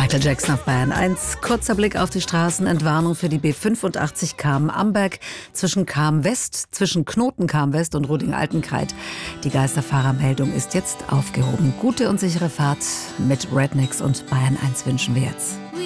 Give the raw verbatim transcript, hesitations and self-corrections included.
Michael Jackson auf Bayern eins. Kurzer Blick auf die Straßen. Entwarnung für die B fünfundachtzig Cham-Amberg zwischen Cham-West, zwischen Knoten-Cham-West und Ruding-Altenkreid. Die Geisterfahrermeldung ist jetzt aufgehoben. Gute und sichere Fahrt mit Rednecks und Bayern eins wünschen wir jetzt.